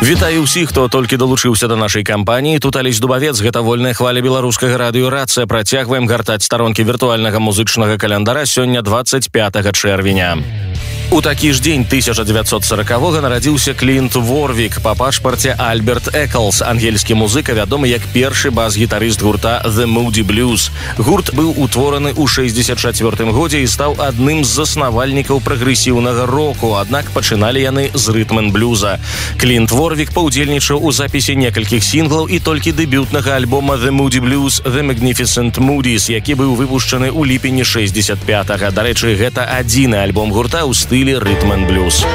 Вітаю ўсіх, хто толькі далучыўся да нашай кампаніі. Тут Алесь Дубавец, гэта вольная хваля беларускага радыё «Рацыя». Працягваем гартаць старонкі віртуальнага музычнага календара сёння 25 чэрвеня. У такі ж дзень 1940-го нарадзіўся Клінт Ворвік, па пашпарце Альберт Эклс, ангельскі музыка, вядомы як першы бас-гітарыст гурта The Moody Blues. Гурт быў утвораны ў 64 годзе і стаў адным з заснавальнікаў прагрэсіўнага року, аднак пачыналі яны з рытм-н-блюза. Клінт Ворвік паўдзельнічаў у запісе некалькіх сінглаў і толькі дэбютнага альбома The Moody Blues The Magnificent Moodies, які быў выпушчаны ў ліпені 65-го. Дарэчы, гэта адзіны альбом гурта ў стылі рытм-н-блюз.